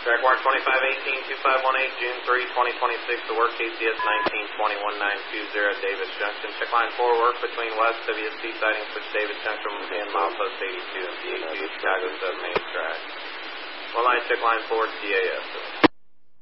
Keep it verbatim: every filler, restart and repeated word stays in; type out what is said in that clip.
Track mark twenty-five eighteen two five one eight, June third, twenty twenty-six, to work K C S nineteen twenty-one nine two zero, Davis Junction. Check line four, work between West W S T siding switch Davis Junction and milepost eighty-two and P eighty-two, Chicago seven eight track. One line, check line four, T A S.